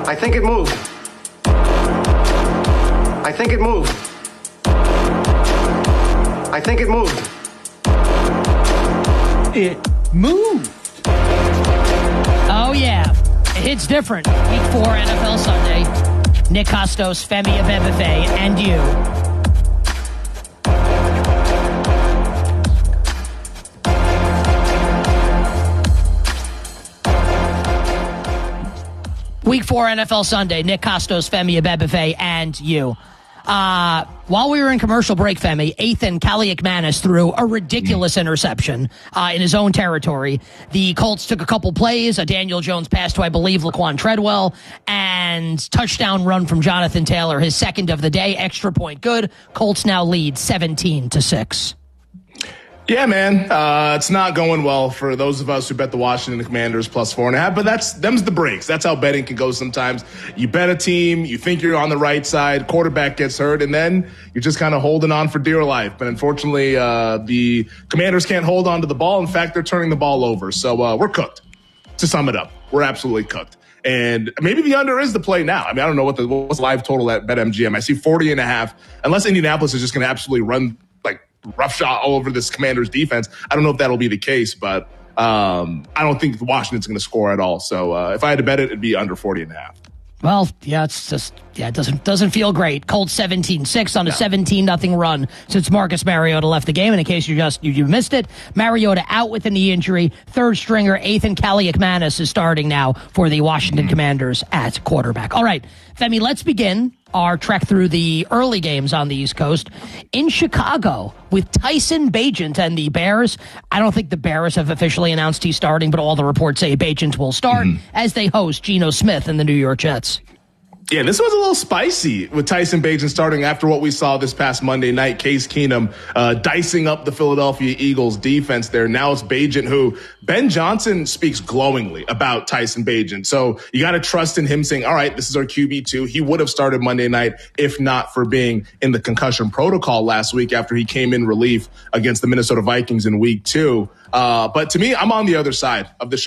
I think it moved. I think it moved. I think it moved. It moved. Oh, yeah. It hits different. Week 4 NFL Sunday. Nick Kostos, Femi Abebefe, and you. Week 4 NFL Sunday. Nick Kostos, Femi Abebefe, and you. While we were in commercial break, Femi, Ethan Kaliakmanis threw a ridiculous interception in his own territory. The Colts took a couple plays. A Daniel Jones pass to, I believe, Laquan Treadwell, and touchdown run from Jonathan Taylor, his second of the day. Extra point good. Colts now lead 17-6. Yeah, man, it's not going well for those of us who bet the Washington Commanders plus 4.5, but them's the breaks. That's how betting can go sometimes. You bet a team, you think you're on the right side, quarterback gets hurt, and then you're just kind of holding on for dear life. But unfortunately, the Commanders can't hold on to the ball. In fact, they're turning the ball over. So we're cooked. To sum it up, we're absolutely cooked. And maybe the under is the play now. I mean, I don't know what's the live total at BetMGM. I see 40.5. Unless Indianapolis is just going to absolutely run roughshod all over this Commanders defense. I don't know if that'll be the case, but I don't think Washington's going to score at all. So if I had to bet it, it'd be under 40.5. Well, yeah, it's just, it doesn't feel great. Colts 17-6 on a 17-0 run since Marcus Mariota left the game. And in case you missed it, Mariota out with a knee injury. Third stringer Ethan Kaliakmanis is starting now for the Washington Commanders at quarterback. All right, Femi, let's begin our trek through the early games on the East Coast. In Chicago with Tyson Bagent and the Bears. I don't think the Bears have officially announced he's starting, but all the reports say Bagent will start as they host Geno Smith and the New York Jets. Yeah, this was a little spicy with Tyson Bagent starting after what we saw this past Monday night. Case Keenum dicing up the Philadelphia Eagles defense there. Now it's Bagent, who Ben Johnson speaks glowingly about Tyson Bagent. So you got to trust in him saying, all right, this is our QB2. He would have started Monday night if not for being in the concussion protocol last week after he came in relief against the Minnesota Vikings in week 2. But to me, I'm on the other side of the